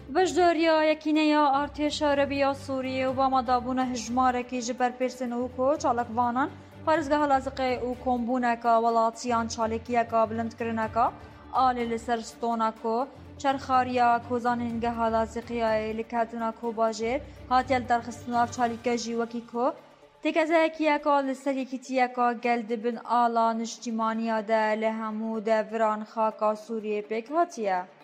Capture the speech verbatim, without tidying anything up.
بجداریا یکینیا ارتش عربی سوریه و با مدابون هجمارکی جبر پرسن او کو چالکوانان پارزگاه لازقه او کمبونکا ولاتیان چالکیکا بلند کرنکا آلی لسرستونا کو چرخاریا کوزانینگه لازقیه لکاتنا کو باجر هاتیل درخستناف چالکه جیوکی کو تکزه کیکا لسریکی تیکا گلد بن آلا نشتیمانیا ده لهمو ده وران خاکا سوریه پیک هاتیه